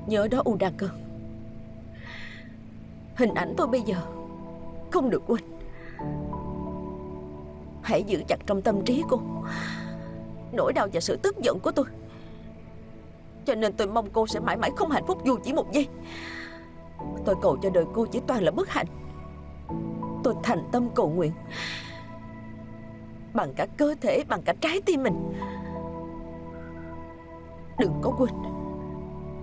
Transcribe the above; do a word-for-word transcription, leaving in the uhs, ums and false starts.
nhớ đó U Đan Cơn. Hình ảnh tôi bây giờ không được quên. Hãy giữ chặt trong tâm trí cô nỗi đau và sự tức giận của tôi. Cho nên tôi mong cô sẽ mãi mãi không hạnh phúc dù chỉ một giây. Tôi cầu cho đời cô chỉ toàn là bất hạnh. Tôi thành tâm cầu nguyện bằng cả cơ thể, bằng cả trái tim mình. Đừng có quên,